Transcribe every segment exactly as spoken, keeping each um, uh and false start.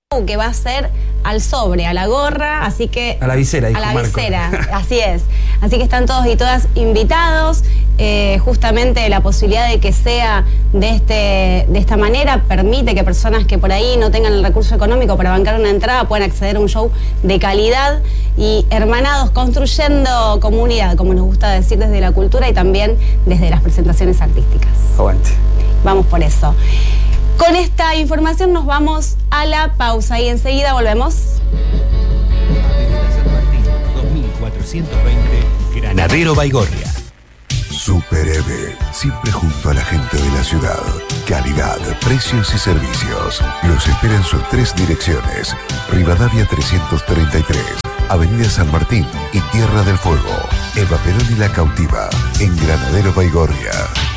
que va a ser al sobre, a la gorra, así que... A la visera, dijo A la Marco. visera, así es. Así que están todos y todas invitados. Eh, justamente la posibilidad de que sea de, este, de esta manera permite que personas que por ahí no tengan el recurso económico para bancar una entrada puedan acceder a un show de calidad y hermanados, construyendo comunidad, como nos gusta decir desde la cultura y también desde las presentaciones artísticas. Aguante. Vamos por eso. Con esta información nos vamos a la pausa y enseguida volvemos. Avenida San Martín, dos mil cuatrocientos veinte, Granadero Baigorria. Super Eve, siempre junto a la gente de la ciudad. Calidad, precios y servicios. Los espera en sus tres direcciones. Rivadavia trescientos treinta y tres, Avenida San Martín y Tierra del Fuego. Eva Perón y La Cautiva, en Granadero Baigorria.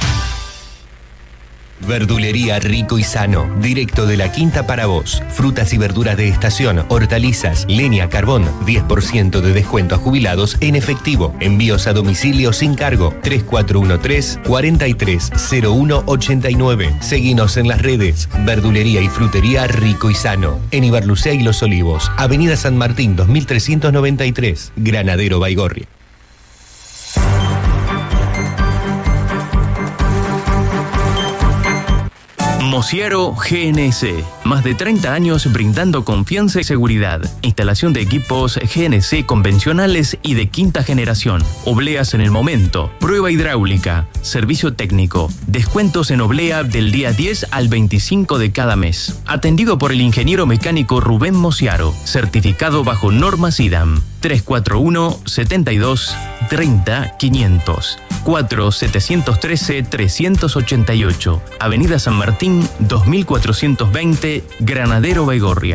Verdulería Rico y Sano, directo de la Quinta para vos. Frutas y verduras de estación, hortalizas, leña, carbón, diez por ciento de descuento a jubilados en efectivo. Envíos a domicilio sin cargo. tres cuatro uno tres, cuatro tres cero uno ocho nueve. Seguinos en las redes. Verdulería y frutería Rico y Sano. En Ibarlucea y Los Olivos. Avenida San Martín dos mil trescientos noventa y tres. Granadero Baigorria. Mosiaro G N C. Más de treinta años brindando confianza y seguridad. Instalación de equipos G N C convencionales y de quinta generación. Obleas en el momento. Prueba hidráulica. Servicio técnico. Descuentos en oblea del día diez al veinticinco de cada mes. Atendido por el ingeniero mecánico Rubén Mosiaro. Certificado bajo normas I D A M. tres cuatro uno, setenta y dos, treinta, quinientos. cuatro siete uno tres, tres ocho ocho. Avenida San Martín, dos mil cuatrocientos veinte, Granadero Baigorria.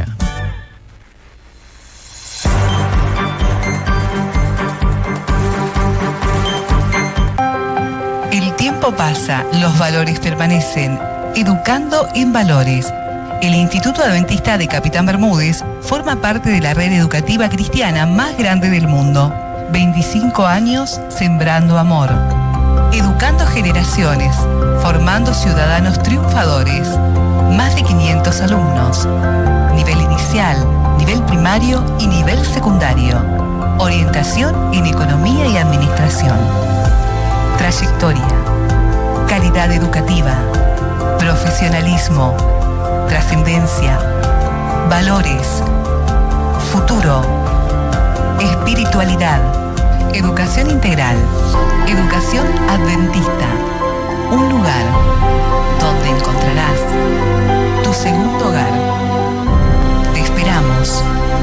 El tiempo pasa, los valores permanecen. Educando en Valores. El Instituto Adventista de Capitán Bermúdez forma parte de la red educativa cristiana más grande del mundo. veinticinco años sembrando amor. Educando generaciones, formando ciudadanos triunfadores. Más de quinientos alumnos. Nivel inicial, nivel primario y nivel secundario. Orientación en economía y administración. Trayectoria. Calidad educativa. Profesionalismo. Trascendencia. Valores. Futuro. Espiritualidad. Educación integral. Educación adventista. Un lugar donde encontrarás tu segundo hogar. Te esperamos.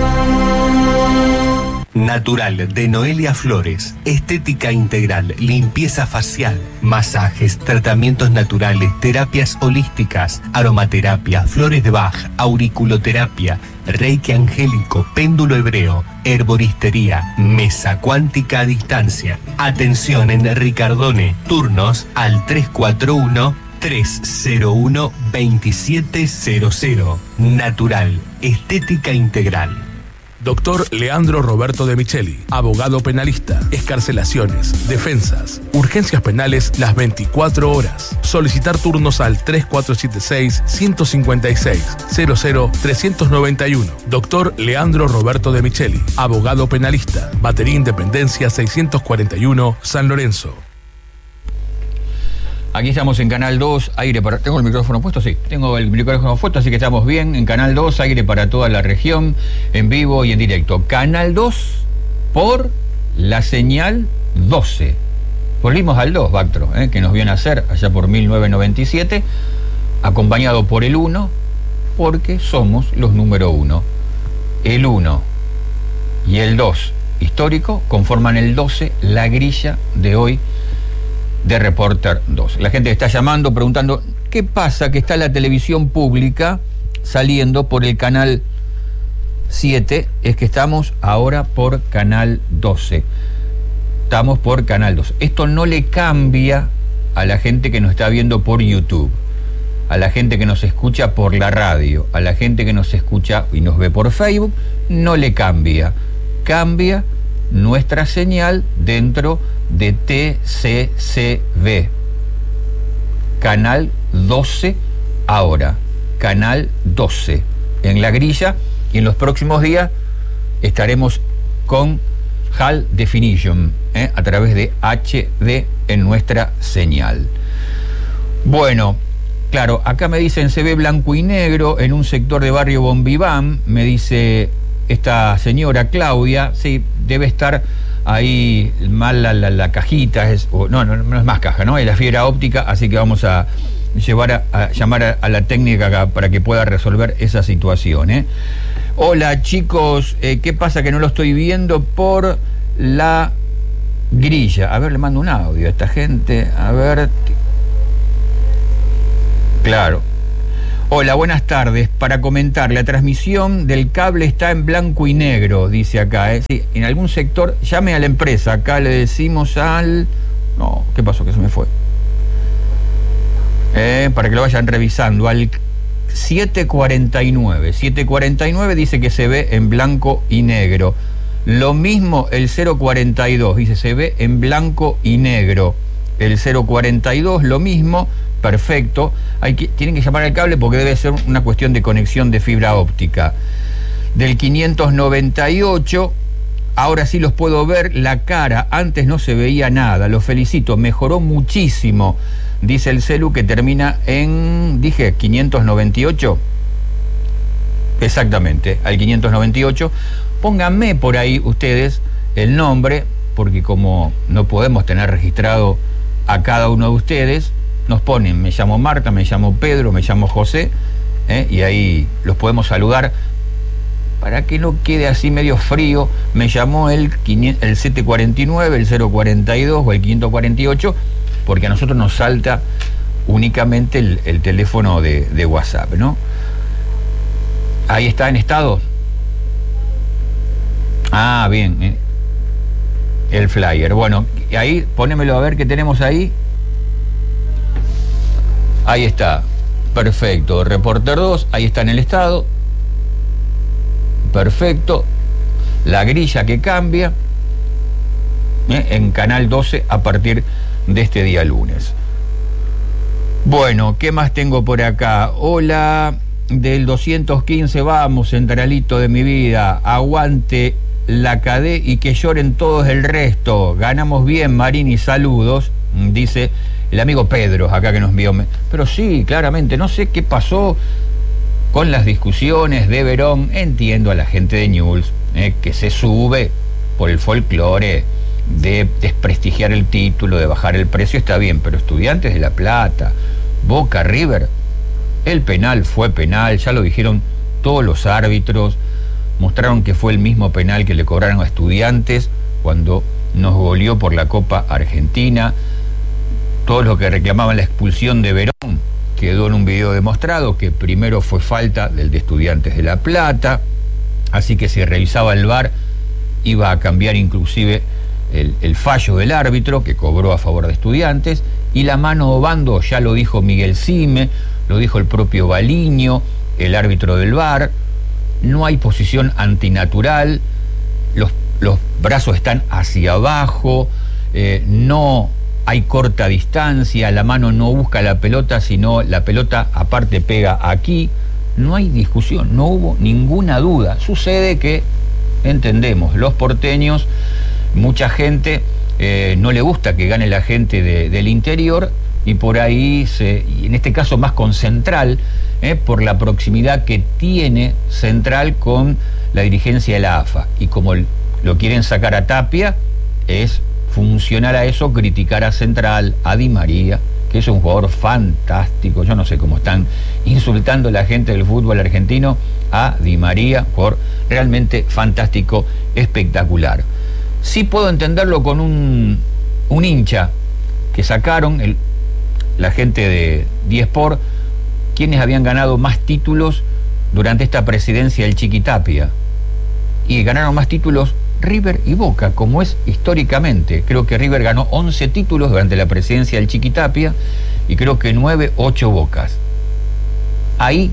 Natural de Noelia Flores. Estética integral, limpieza facial, masajes, tratamientos naturales, terapias holísticas, aromaterapia, flores de Bach, auriculoterapia, reiki angélico, péndulo hebreo, herboristería, mesa cuántica a distancia. Atención en Ricardone. Turnos al tres cuatro uno, tres cero uno, dos siete cero cero. Natural, estética integral. Doctor Leandro Roberto de Micheli, abogado penalista, excarcelaciones, defensas, urgencias penales las veinticuatro horas. Solicitar turnos al tres cuatro siete seis, uno cinco seis, cero cero tres nueve uno. Doctor Leandro Roberto de Micheli, abogado penalista, Batería Independencia seiscientos cuarenta y uno, San Lorenzo. Aquí estamos en Canal dos, aire para... ¿Tengo el micrófono puesto? Sí, tengo el micrófono puesto, así que estamos bien. En Canal dos, aire para toda la región, en vivo y en directo. Canal dos por la señal doce. Volvimos al dos, Bactro, ¿eh? Que nos vio nacer allá por mil novecientos noventa y siete, acompañado por el uno, porque somos los número uno. El uno y el dos histórico conforman el doce, la grilla de hoy de Reporter dos. La gente está llamando, preguntando qué pasa que está la televisión pública saliendo por el canal siete. Es que estamos ahora por canal doce. Estamos por canal dos. Esto no le cambia a la gente que nos está viendo por YouTube, a la gente que nos escucha por la radio, a la gente que nos escucha y nos ve por Facebook. No le cambia. Cambia nuestra señal dentro de T C C B. Canal doce ahora. Canal doce. en la grilla, y en los próximos días estaremos con High Definition, ¿eh? a través de H D en nuestra señal. Bueno, claro, acá me dicen se ve blanco y negro en un sector de barrio Bombiván, me dice esta señora Claudia, sí, debe estar ahí mal la, la, la cajita, es, o, no, no, no es más caja, ¿no? Es la fibra óptica, así que vamos a llevar a, a llamar a, a la técnica acá para que pueda resolver esa situación, ¿eh? Hola chicos, eh, ¿qué pasa que no lo estoy viendo por la grilla? A ver, le mando un audio a esta gente, a ver. Claro. Hola, buenas tardes. Para comentar, la transmisión del cable está en blanco y negro, dice acá, ¿eh? Sí, en algún sector, llame a la empresa, acá le decimos al... No, ¿qué pasó? Que se me fue. Eh, para que lo vayan revisando, al siete cuarenta y nueve. siete cuarenta y nueve dice que se ve en blanco y negro. Lo mismo el cero cuarenta y dos, dice se ve en blanco y negro. El cero cuarenta y dos, lo mismo, perfecto. Hay que, tienen que llamar al cable porque debe ser una cuestión de conexión de fibra óptica. Del quinientos noventa y ocho, ahora sí los puedo ver la cara, antes no se veía nada. Los felicito, mejoró muchísimo. Dice el celu que termina en, dije, quinientos noventa y ocho. Exactamente, al quinientos noventa y ocho. Pónganme por ahí ustedes el nombre, porque como no podemos tener registrado a cada uno de ustedes, nos ponen, me llamo Marta, me llamo Pedro, me llamo José, ¿eh? Y ahí los podemos saludar, para que no quede así medio frío. Me llamó el, el siete cuarenta y nueve, el cero cuarenta y dos o el quinientos cuarenta y ocho, porque a nosotros nos salta únicamente el, el teléfono de, de WhatsApp, ¿no? Ahí está en estado. Ah, bien, eh. el flyer. Bueno, ahí, ponémelo a ver qué tenemos ahí. Ahí está, perfecto. Reporter dos, ahí está en el estado. Perfecto. La grilla que cambia, ¿eh? en Canal doce a partir de este día lunes. Bueno, ¿qué más tengo por acá? Hola, del doscientos quince, vamos, centralito de mi vida, aguante la C A D E y que lloren todos el resto. Ganamos bien, Marini, saludos, dice el amigo Pedro, acá que nos envió. Pero sí, claramente, no sé qué pasó con las discusiones de Verón. Entiendo a la gente de Newell's, eh, que se sube por el folclore de desprestigiar el título, de bajar el precio, está bien, pero Estudiantes de La Plata, Boca, River, el penal fue penal, ya lo dijeron todos los árbitros, mostraron que fue el mismo penal que le cobraron a Estudiantes cuando nos goleó por la Copa Argentina. Todos los que reclamaban la expulsión de Verón, quedó en un video demostrado que primero fue falta del de Estudiantes de La Plata, así que si revisaba el V A R iba a cambiar inclusive el, el fallo del árbitro que cobró a favor de Estudiantes, y la mano obando, ya lo dijo Miguel Cime, lo dijo el propio Baliño, el árbitro del V A R, no hay posición antinatural, los, los brazos están hacia abajo, eh, no hay corta distancia, la mano no busca la pelota, sino la pelota aparte pega aquí. No hay discusión, no hubo ninguna duda. Sucede que, entendemos, los porteños, mucha gente eh, no le gusta que gane la gente de, del interior, y por ahí, se, y en este caso más con Central, eh, por la proximidad que tiene Central con la dirigencia de la A F A. Y como lo quieren sacar a Tapia, es funcional a eso criticar a Central, a Di María, que es un jugador fantástico. Yo no sé cómo están insultando a la gente del fútbol argentino a Di María, jugador realmente fantástico, espectacular. Sí puedo entenderlo con un, un hincha que sacaron, el, la gente de Diesport, quienes habían ganado más títulos durante esta presidencia del Chiqui Tapia. Y ganaron más títulos River y Boca, como es históricamente. Creo que River ganó once títulos durante la presidencia del Chiqui Tapia y creo que nueve, ocho Bocas. Ahí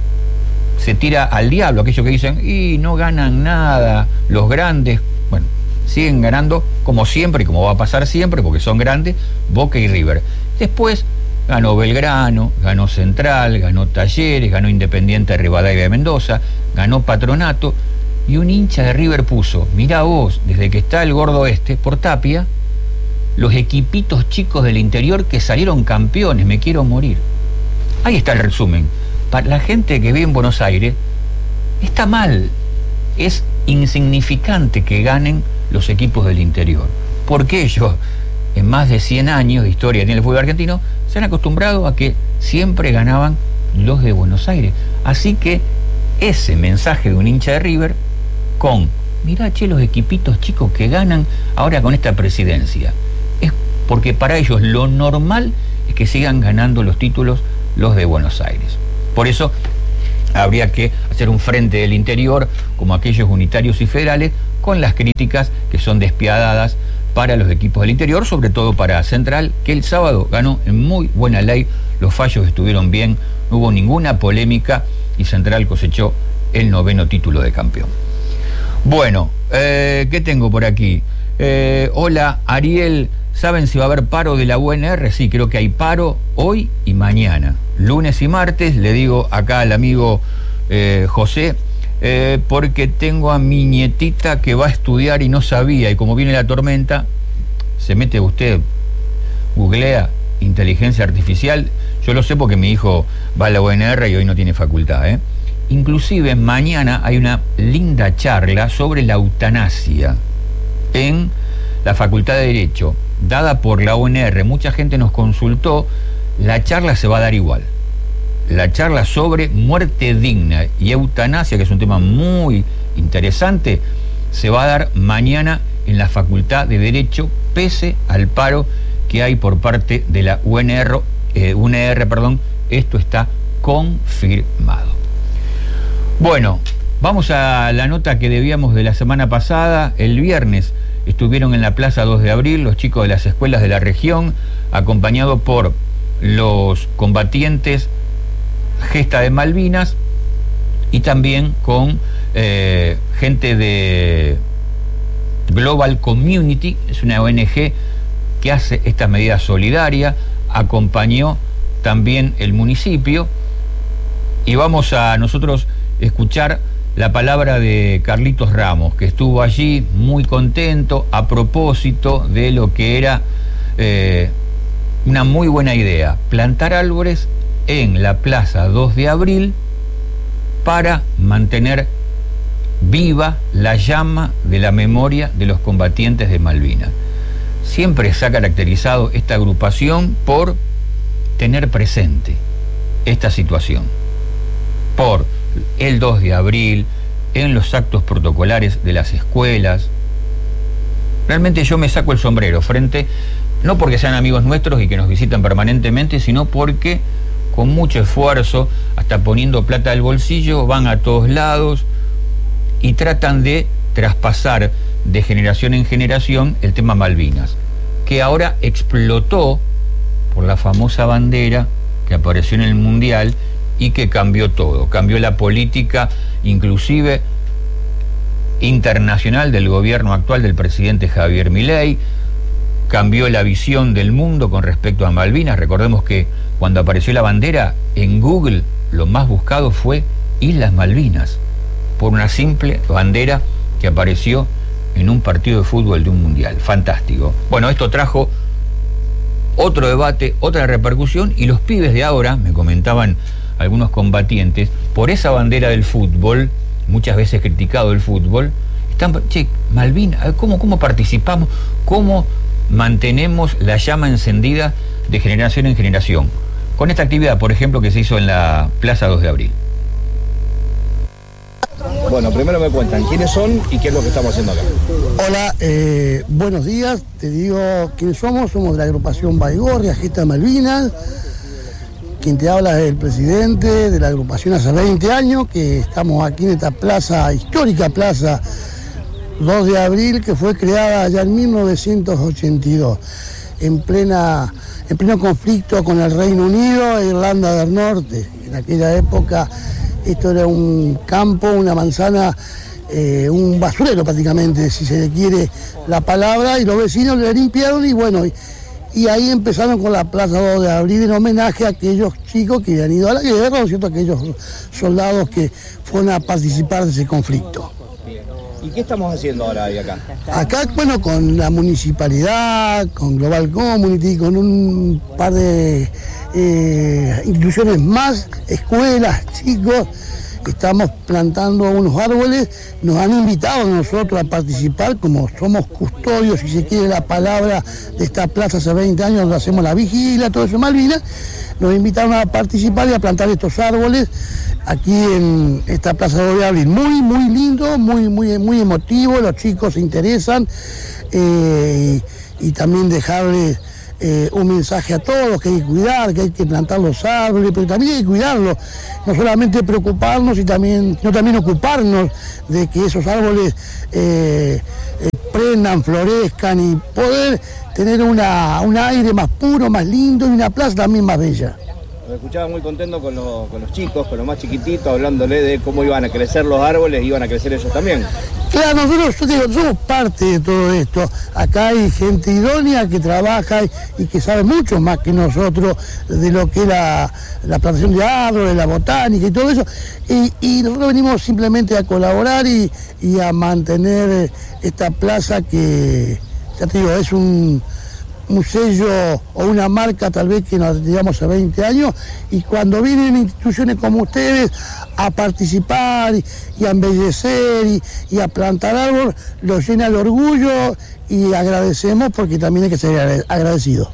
se tira al diablo aquellos que dicen, y no ganan nada, los grandes. Bueno, siguen ganando como siempre y como va a pasar siempre, porque son grandes, Boca y River. Después Ganó Belgrano, ganó Central, ganó Talleres, ganó Independiente de Rivadavia de Mendoza, ganó Patronato, y un hincha de River puso, mirá vos, desde que está el gordo este, por Tapia, los equipitos chicos del interior que salieron campeones, me quiero morir. Ahí está el resumen. Para la gente que vive en Buenos Aires, está mal, es insignificante que ganen los equipos del interior, porque ellos, en más de cien años de historia que tiene el fútbol argentino, se han acostumbrado a que siempre ganaban los de Buenos Aires. Así que ese mensaje de un hincha de River con, mirá, che, los equipitos chicos que ganan ahora con esta presidencia, es porque para ellos lo normal es que sigan ganando los títulos los de Buenos Aires. Por eso habría que hacer un frente del interior, como aquellos unitarios y federales, con las críticas que son despiadadas para los equipos del interior, sobre todo para Central, que el sábado ganó en muy buena ley, los fallos estuvieron bien, no hubo ninguna polémica y Central cosechó el noveno título de campeón. Bueno, eh, ¿qué tengo por aquí? Eh, hola, Ariel, ¿saben si va a haber paro de la U N R? Sí, creo que hay paro hoy y mañana, lunes y martes. Le digo acá al amigo eh, José, eh, porque tengo a mi nietita que va a estudiar y no sabía, y como viene la tormenta, se mete usted, googlea inteligencia artificial. Yo lo sé porque mi hijo va a la U N R y hoy no tiene facultad, ¿eh? Inclusive mañana hay una linda charla sobre la eutanasia en la Facultad de Derecho, dada por la U N R. Mucha gente nos consultó, la charla se va a dar igual. La charla sobre muerte digna y eutanasia, que es un tema muy interesante, se va a dar mañana en la Facultad de Derecho, pese al paro que hay por parte de la U N R, eh, U N R, perdón, esto está confirmado. Bueno, vamos a la nota que debíamos de la semana pasada. El viernes estuvieron en la Plaza dos de abril los chicos de las escuelas de la región, acompañados por los combatientes Gesta de Malvinas y también con eh, gente de Global Community, es una O N G que hace estas medidas solidarias. Acompañó también el municipio y vamos a nosotros escuchar la palabra de Carlitos Ramos, que estuvo allí muy contento a propósito de lo que era eh, una muy buena idea, plantar árboles en la Plaza dos de abril para mantener viva la llama de la memoria de los combatientes de Malvinas. Siempre se ha caracterizado esta agrupación por tener presente esta situación, por el dos de abril, en los actos protocolares de las escuelas. Realmente yo me saco el sombrero frente, no porque sean amigos nuestros y que nos visitan permanentemente, sino porque con mucho esfuerzo, hasta poniendo plata del bolsillo, van a todos lados y tratan de traspasar de generación en generación el tema Malvinas, que ahora explotó por la famosa bandera que apareció en el Mundial y que cambió todo, cambió la política inclusive internacional del gobierno actual del presidente Javier Milei, cambió la visión del mundo con respecto a Malvinas. Recordemos que cuando apareció la bandera en Google, lo más buscado fue Islas Malvinas, por una simple bandera que apareció en un partido de fútbol de un mundial. Fantástico. Bueno, esto trajo otro debate, otra repercusión, y los pibes de ahora, me comentaban algunos combatientes, por esa bandera del fútbol, muchas veces criticado el fútbol, están, che, Malvinas, ¿cómo, cómo participamos? ¿Cómo mantenemos la llama encendida de generación en generación? Con esta actividad, por ejemplo, que se hizo en la Plaza dos de abril. Bueno, primero me cuentan quiénes son y qué es lo que estamos haciendo acá. Hola, eh, buenos días, te digo quiénes somos, somos de la agrupación Baigorria, Gesta Malvinas. Quien te habla es el presidente de la agrupación hace veinte años, que estamos aquí en esta plaza, histórica plaza dos de abril, que fue creada allá en mil novecientos ochenta y dos, en, plena, en pleno conflicto con el Reino Unido e Irlanda del Norte. En aquella época esto era un campo, una manzana, eh, un basurero prácticamente, si se le quiere la palabra, y los vecinos le limpiaron y bueno, y ahí empezaron con la Plaza dos de Abril en homenaje a aquellos chicos que habían ido a la guerra, ¿no es cierto?, aquellos soldados que fueron a participar de ese conflicto. ¿Y qué estamos haciendo ahora ahí acá? Acá, bueno, con la municipalidad, con Global Community, con un par de eh, instituciones más, escuelas, chicos, estamos plantando unos árboles, nos han invitado a nosotros a participar, como somos custodios, si se quiere la palabra, de esta plaza hace veinte años, donde hacemos la vigilia, todo eso en Malvinas, nos invitaron a participar y a plantar estos árboles aquí en esta Plaza dos de Abril. Muy, muy lindo, muy, muy, muy emotivo, los chicos se interesan eh, y, y también dejarles eh, un mensaje a todos que hay que cuidar, que hay que plantar los árboles, pero también hay que cuidarlos, no solamente preocuparnos, y también, sino también ocuparnos de que esos árboles eh, eh, prendan, florezcan y poder tener una, un aire más puro, más lindo y una plaza también más bella. Me escuchaba muy contento con los, con los chicos, con los más chiquititos, hablándole de cómo iban a crecer los árboles, iban a crecer ellos también. Claro, nosotros yo digo, somos parte de todo esto. Acá hay gente idónea que trabaja y, y que sabe mucho más que nosotros de lo que es la, la plantación de árboles, la botánica y todo eso. Y, y nosotros venimos simplemente a colaborar y, y a mantener esta plaza que, ya te digo, es un... un sello o una marca tal vez que nos llevamos a veinte años, y cuando vienen instituciones como ustedes a participar y, y a embellecer y, y a plantar árboles, los llena el orgullo y agradecemos, porque también hay que ser agradecidos.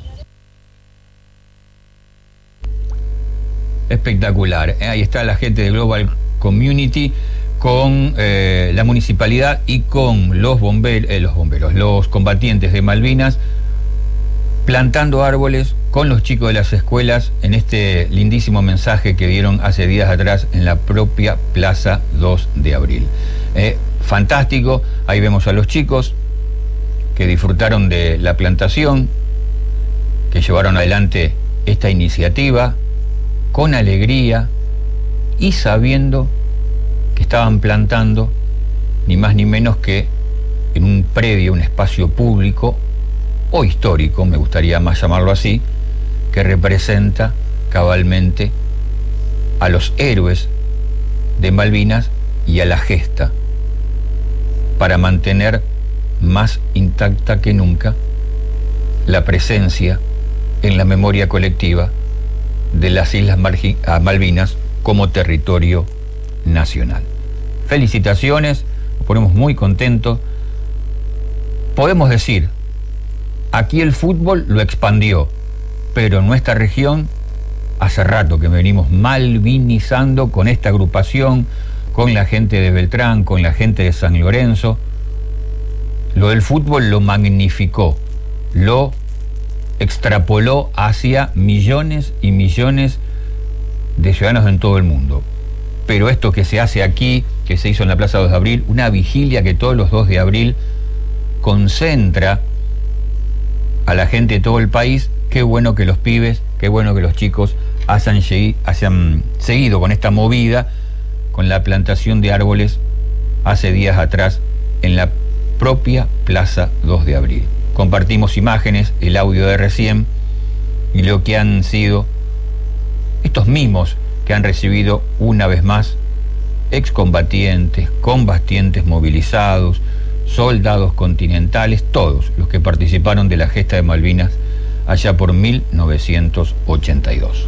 Espectacular, ahí está la gente de Global Community con eh, la municipalidad y con los bomberos, eh, los bomberos, los combatientes de Malvinas, plantando árboles con los chicos de las escuelas en este lindísimo mensaje que dieron hace días atrás en la propia Plaza dos de Abril. Eh, fantástico, ahí vemos a los chicos que disfrutaron de la plantación, que llevaron adelante esta iniciativa con alegría y sabiendo que estaban plantando ni más ni menos que en un predio, un espacio público o histórico, me gustaría más llamarlo así, que representa cabalmente a los héroes de Malvinas y a la gesta, para mantener más intacta que nunca la presencia en la memoria colectiva de las Islas Malvinas como territorio nacional. Felicitaciones, nos ponemos muy contentos. Podemos decir, aquí el fútbol lo expandió, pero en nuestra región hace rato que venimos malvinizando con esta agrupación, con la gente de Beltrán, con la gente de San Lorenzo. Lo del fútbol lo magnificó, lo extrapoló hacia millones y millones de ciudadanos en todo el mundo. Pero esto que se hace aquí, que se hizo en la Plaza dos de Abril, una vigilia que todos los dos de abril concentra a la gente de todo el país, qué bueno que los pibes, qué bueno que los chicos hayan, hayan seguido con esta movida, con la plantación de árboles hace días atrás en la propia Plaza dos de Abril. Compartimos imágenes, el audio de recién, y lo que han sido estos mimos que han recibido una vez más excombatientes, combatientes movilizados, soldados continentales, todos los que participaron de la gesta de Malvinas allá por mil novecientos ochenta y dos.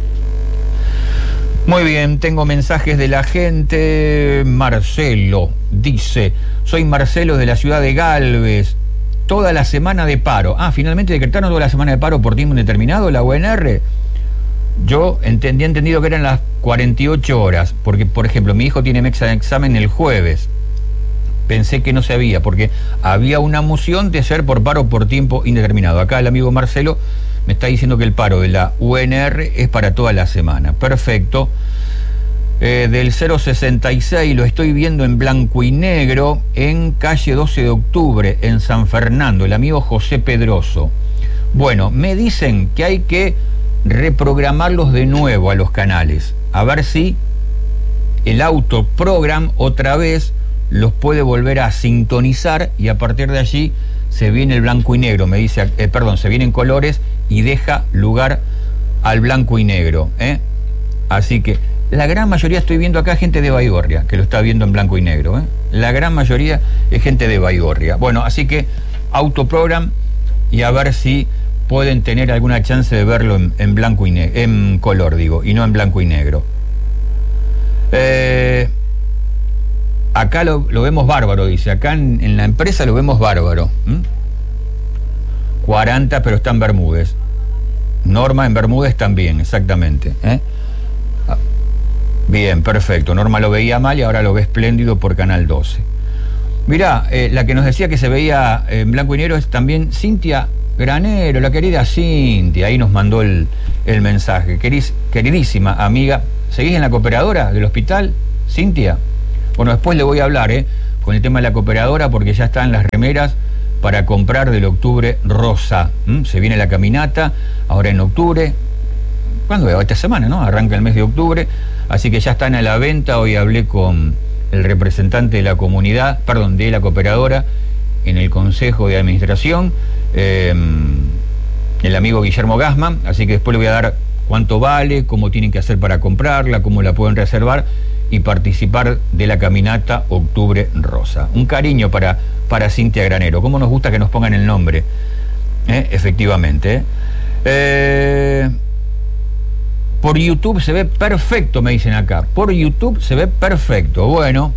Muy bien, tengo mensajes de la gente. Marcelo dice: soy Marcelo de la ciudad de Galvez, toda la semana de paro. Ah, finalmente decretaron toda la semana de paro por tiempo indeterminado la U N R. Yo entendí entendido que eran las cuarenta y ocho horas, porque por ejemplo mi hijo tiene examen el jueves. Pensé que no se había, porque había una moción de ser por paro por tiempo indeterminado. Acá el amigo Marcelo me está diciendo que el paro de la U N R es para toda la semana. Perfecto. Eh, del cero sesenta y seis lo estoy viendo en blanco y negro en calle doce de octubre, en San Fernando, el amigo José Pedroso. Bueno, me dicen que hay que reprogramarlos de nuevo a los canales, a ver si el autoprogram otra vez los puede volver a sintonizar y a partir de allí se viene el blanco y negro, me dice, eh, perdón, se vienen colores y deja lugar al blanco y negro, ¿eh? Así que la gran mayoría, estoy viendo acá gente de Baigorria, que lo está viendo en blanco y negro, ¿eh? La gran mayoría es gente de Baigorria. Bueno, así que autoprogram y a ver si pueden tener alguna chance de verlo en, en blanco y negro, en color, digo, y no en blanco y negro. Eh, acá lo, lo vemos bárbaro, dice. Acá en, en la empresa lo vemos bárbaro. ¿Mm? cuarenta, pero está en Bermúdez. Norma en Bermúdez también, exactamente. ¿eh? Bien, perfecto. Norma lo veía mal y ahora lo ve espléndido por Canal doce. Mirá, eh, la que nos decía que se veía en blanco y negro es también Cintia Granero, la querida Cintia. Ahí nos mandó el, el mensaje. Queris, queridísima amiga, ¿seguís en la cooperadora del hospital, Cintia? Bueno, después le voy a hablar, ¿eh? Con el tema de la cooperadora, porque ya están las remeras para comprar del octubre rosa. ¿Mm? Se viene la caminata, ahora en octubre. ¿Cuándo es? Esta semana, ¿no? Arranca el mes de octubre. Así que ya están a la venta. Hoy hablé con el representante de la comunidad, perdón, de la cooperadora, en el Consejo de Administración, eh, el amigo Guillermo Gassman. Así que después le voy a dar cuánto vale, cómo tienen que hacer para comprarla, cómo la pueden reservar y participar de la caminata Octubre Rosa. Un cariño para, para Cintia Granero. ¿Cómo nos gusta que nos pongan el nombre? ¿Eh? Efectivamente. ¿eh? Eh, por YouTube se ve perfecto, me dicen acá. Por YouTube se ve perfecto. Bueno,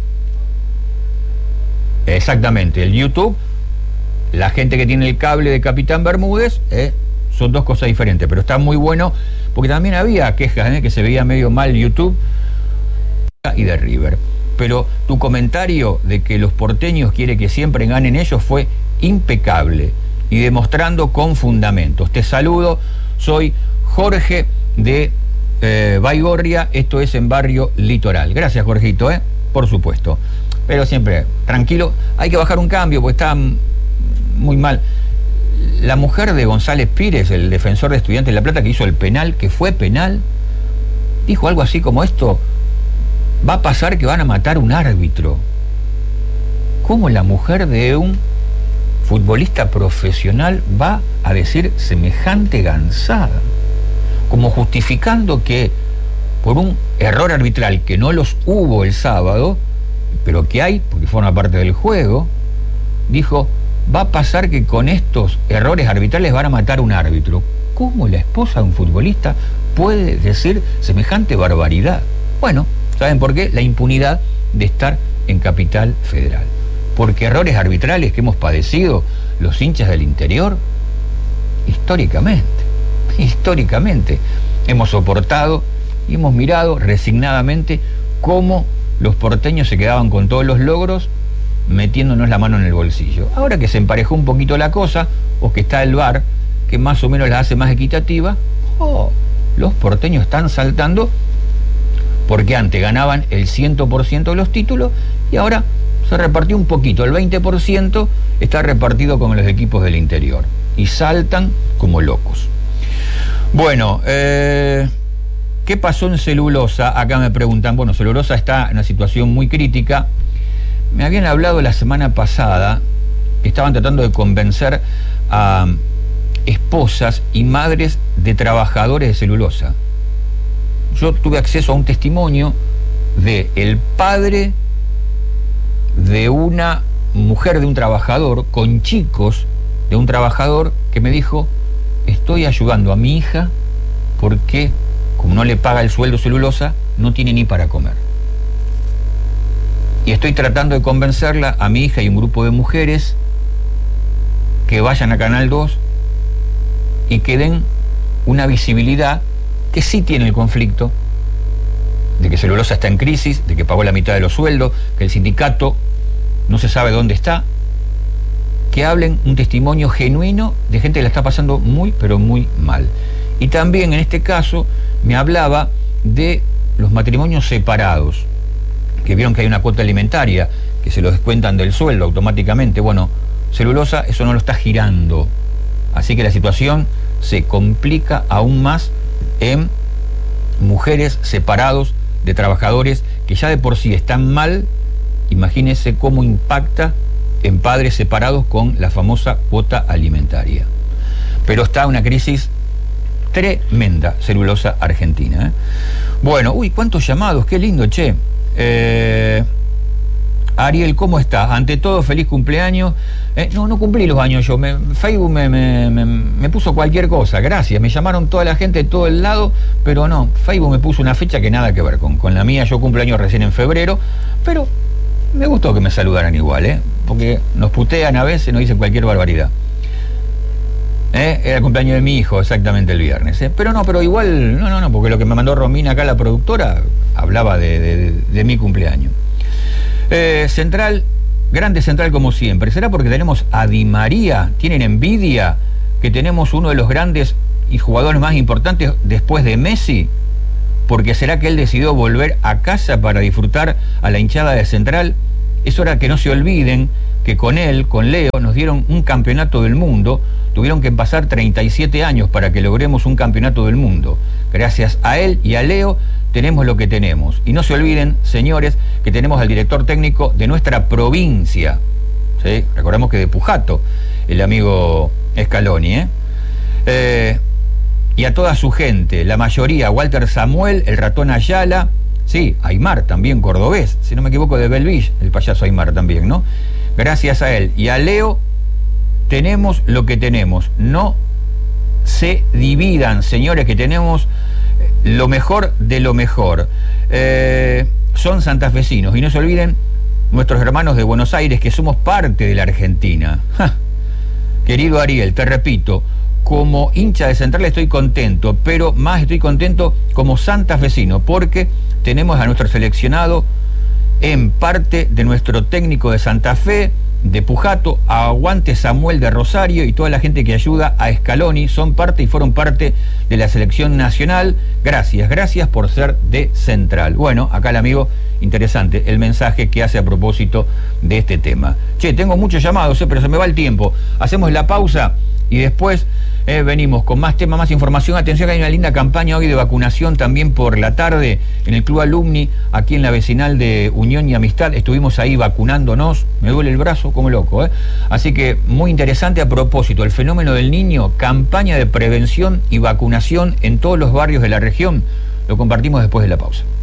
exactamente. El YouTube, la gente que tiene el cable de Capitán Bermúdez, ¿eh? son dos cosas diferentes. Pero está muy bueno, porque también había quejas, ¿eh? que se veía medio mal YouTube y de River. Pero tu comentario de que los porteños quieren que siempre ganen ellos fue impecable y demostrando con fundamentos. Te saludo, soy Jorge de eh, Baigorria, esto es en Barrio Litoral. Gracias, Jorgito, ¿eh? Por supuesto. Pero siempre, tranquilo, hay que bajar un cambio porque está muy mal. La mujer de González Pires, el defensor de Estudiantes de La Plata, que hizo el penal, que fue penal, dijo algo así como esto: va a pasar que van a matar un árbitro. ¿Cómo la mujer de un futbolista profesional va a decir semejante gansada? Como justificando que por un error arbitral, que no los hubo el sábado, pero que hay, porque forma parte del juego, dijo, va a pasar que con estos errores arbitrales van a matar un árbitro. ¿Cómo la esposa de un futbolista puede decir semejante barbaridad? Bueno, ¿saben por qué? La impunidad de estar en Capital Federal. Porque errores arbitrales que hemos padecido los hinchas del interior, históricamente, históricamente, hemos soportado y hemos mirado resignadamente cómo los porteños se quedaban con todos los logros metiéndonos la mano en el bolsillo. Ahora que se emparejó un poquito la cosa, o que está el V A R, que más o menos la hace más equitativa, oh, los porteños están saltando, porque antes ganaban el cien por ciento de los títulos y ahora se repartió un poquito, el veinte por ciento está repartido con los equipos del interior y saltan como locos. Bueno, eh, ¿qué pasó en Celulosa? Acá me preguntan. Bueno, Celulosa está en una situación muy crítica. Me habían hablado la semana pasada que estaban tratando de convencer a esposas y madres de trabajadores de Celulosa. Yo tuve acceso a un testimonio de el padre de una mujer de un trabajador, con chicos de un trabajador, que me dijo, estoy ayudando a mi hija porque, como no le paga el sueldo Celulosa, no tiene ni para comer. Y estoy tratando de convencerla, a mi hija y un grupo de mujeres, que vayan a Canal dos y que den una visibilidad que sí tiene el conflicto, de que Celulosa está en crisis, de que pagó la mitad de los sueldos, que el sindicato no se sabe dónde está, que hablen un testimonio genuino de gente que la está pasando muy, pero muy mal. Y también en este caso me hablaba de los matrimonios separados, que vieron que hay una cuota alimentaria, que se lo descuentan del sueldo automáticamente. Bueno, Celulosa eso no lo está girando, así que la situación se complica aún más en mujeres separados de trabajadores que ya de por sí están mal. Imagínense cómo impacta en padres separados con la famosa cuota alimentaria. Pero está una crisis tremenda, Celulosa Argentina, ¿eh? Bueno, uy, cuántos llamados, qué lindo, che. Eh, Ariel, ¿cómo estás? Ante todo, feliz cumpleaños. Eh, no, no cumplí los años yo. Me, Facebook me, me, me, me puso cualquier cosa, gracias. Me llamaron toda la gente de todo el lado, pero no, Facebook me puso una fecha que nada que ver con, con la mía. Yo cumplo años recién en febrero, pero me gustó que me saludaran igual, ¿eh? Porque nos putean a veces, nos dicen cualquier barbaridad. ¿Eh? Era el cumpleaños de mi hijo, exactamente el viernes. ¿eh? Pero no, pero igual, no, no, no, porque lo que me mandó Romina acá, la productora, hablaba de, de, de mi cumpleaños. Eh, Central, grande Central como siempre. ¿Será porque tenemos a Di María? ¿Tienen envidia que tenemos uno de los grandes y jugadores más importantes después de Messi? Porque será que él decidió volver a casa para disfrutar a la hinchada de Central. Es hora que no se olviden que con él, con Leo, nos dieron un campeonato del mundo. Tuvieron que pasar treinta y siete años para que logremos un campeonato del mundo. Gracias a él y a Leo tenemos lo que tenemos. Y no se olviden, señores, que tenemos al director técnico de nuestra provincia. ¿Sí? Recordemos que de Pujato, el amigo Scaloni, ¿eh? Eh, y a toda su gente, la mayoría, Walter Samuel, el ratón Ayala, sí, Aymar también, cordobés, si no me equivoco, de Belville, el payaso Aymar también, ¿no? Gracias a él y a Leo tenemos lo que tenemos. No se dividan, señores, que tenemos lo mejor de lo mejor. Eh, son santafesinos y no se olviden nuestros hermanos de Buenos Aires, que somos parte de la Argentina. ¡Ja! Querido Ariel, te repito, como hincha de Central estoy contento, pero más estoy contento como santafesino, porque tenemos a nuestro seleccionado en parte de nuestro técnico de Santa Fe, de Pujato, aguante Samuel de Rosario y toda la gente que ayuda a Scaloni, son parte y fueron parte de la selección nacional. Gracias, gracias por ser de Central. Bueno, acá el amigo, interesante el mensaje que hace a propósito de este tema. Che, tengo muchos llamados, eh, pero se me va el tiempo. Hacemos la pausa y después eh, venimos con más temas, más información. Atención, que hay una linda campaña hoy de vacunación también por la tarde en el Club Alumni, aquí en la vecinal de Unión y Amistad. Estuvimos ahí vacunándonos, me duele el brazo como loco, ¿eh? Así que muy interesante a propósito, el fenómeno del niño, campaña de prevención y vacunación en todos los barrios de la región. Lo compartimos después de la pausa.